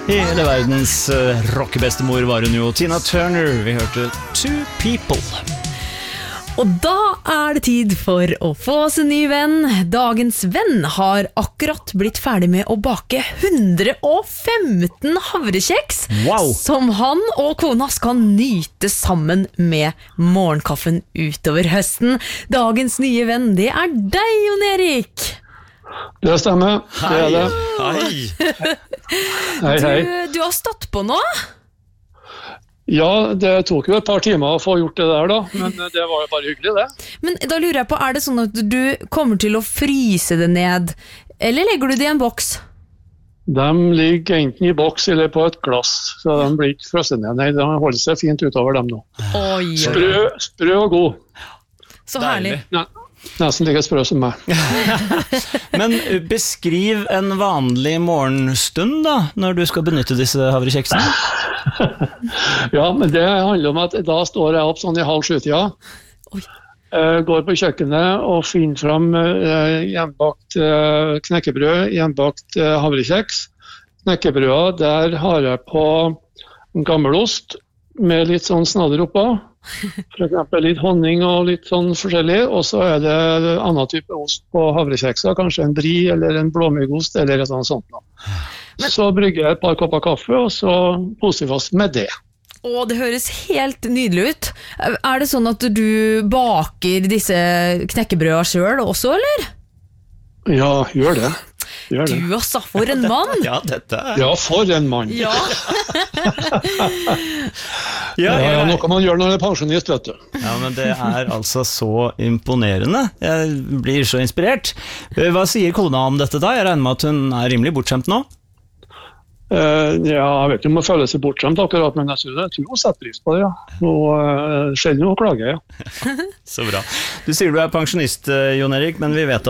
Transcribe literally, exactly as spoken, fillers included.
Hele verdens uh, rockebestemor var hun jo, Tina Turner. Vi hørte Two People. Og da er det tid for å få oss en ny venn. Dagens venn har akkurat blitt ferdig med å bake hundre og femten havrekjeks, wow. som han og kona skal nyte sammen med morgenkaffen utover høsten. Dagens nye venn, det er deg, Jon Erik. Det stemmer, det er det. Hei. Hei, hei. Du, du har stått på nå? Ja, det tok jo et par timer å få gjort det der da, men det var jo bare hyggelig det. Men da lurer jeg på, er det sånn at du kommer til å fryse det ned, eller legger du det i en boks? De ligger enten i boks eller på et glass, så de blir ikke frosset ned. Nei, de holder seg fint utover dem nå. Oi, Sprø, sprø og god. så herlig. Ne, nesten like sprø som meg. Men beskriv en vanlig morgenstund da, når du skal benytte disse havrekjeksene. Ja, men det handler om at da står jeg opp sånn i halv sju-tida, går på kjøkkenet og finner frem uh, gjenbakt uh, knekkebrød, gjenbakt uh, havrekjeks. Knekkebrødet, der har jeg på en gammelost med litt sånn snadder oppå, for eksempel litt honning og litt sånn forskjellig, og så er det annen type ost på havrekjekser, kanskje en brie eller en blåmuggost eller et sånt sånt. Men så brygger jeg et par kopper kaffe, og så poser jeg fast med det. Å, det høres helt nydelig ut. Er det sånn at du baker disse knekkebrødene selv også, eller? Ja, gjør det. Gjør det. Du også, for en mann! Ja, dette er... Ja, for en mann! Ja. ja, ja, ja, noe man gjør når det er pensjonist, vet du. Ja, men det er altså så imponerende. Jeg blir så inspirert. Hva sier kona om dette da? Jeg regner med at hun er rimelig bortskjemt nå? Uh, ja, jeg vet ikke om å føle seg bortskjemt akkurat, men jeg tror, jeg tror hun setter pris på det, ja. Og uh, sjelden hun klager, ja. Så bra. Du sier du er pensjonist, Jon Erik, men vi vet